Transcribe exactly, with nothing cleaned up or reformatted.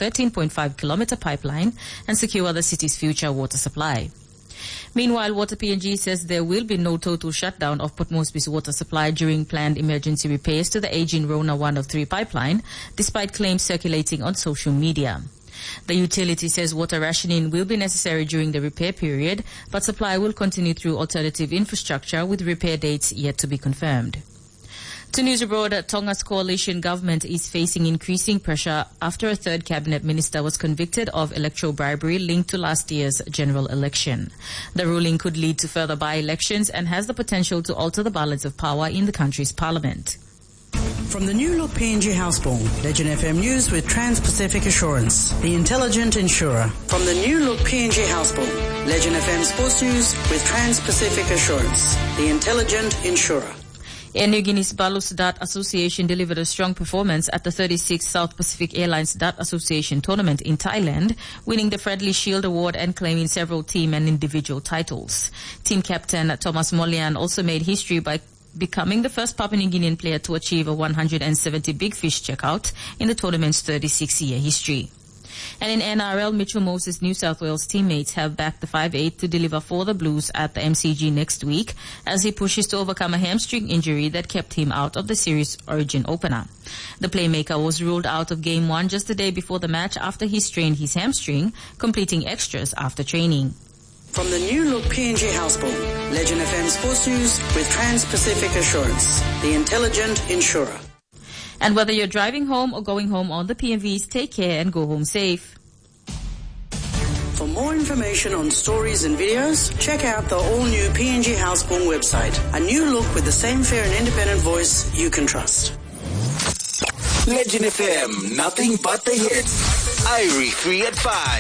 thirteen point five kilometer pipeline and secure the city's future water supply. Meanwhile, Water P N G says there will be no total shutdown of Port Moresby's water supply during planned emergency repairs to the aging Rona one of three pipeline, despite claims circulating on social media. The utility says water rationing will be necessary during the repair period, but supply will continue through alternative infrastructure with repair dates yet to be confirmed. To news abroad, Tonga's coalition government is facing increasing pressure after a third cabinet minister was convicted of electoral bribery linked to last year's general election. The ruling could lead to further by-elections and has the potential to alter the balance of power in the country's parliament. From the New Look P N G Housebourne, Legend F M News with Trans-Pacific Assurance, the intelligent insurer. From the New Look P N G Housebourne, Legend F M Sports News with Trans-Pacific Assurance, the intelligent insurer. Air Niugini's Balus Dart Association delivered a strong performance at the thirty-sixth South Pacific Airlines Dart Association tournament in Thailand, winning the Fredley Shield Award and claiming several team and individual titles. Team captain Thomas Molian also made history by becoming the first Papua New Guinean player to achieve a one hundred seventy big fish checkout in the tournament's thirty-six year history. And in N R L, Mitchell Moses' New South Wales teammates have backed the five eight to deliver for the Blues at the M C G next week as he pushes to overcome a hamstring injury that kept him out of the series origin opener. The playmaker was ruled out of game one just a day before the match after he strained his hamstring, completing extras after training. From the New Look P N G Housebourne, Legend F M Sports News with Trans-Pacific Assurance, the intelligent insurer. And whether you're driving home or going home on the P M Vs, take care and go home safe. For more information on stories and videos, check out the all-new P N G Housebourne website. A new look with the same fair and independent voice you can trust. Legend F M, nothing but the hits. Irie three at five.